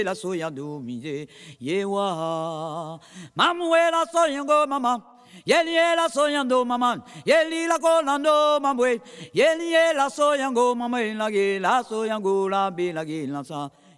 la soya do miye yewa mamwe la soyango mama yeli la soyando mama yeli la kolando mamwe yeli la soyango mama la soyango la be la sa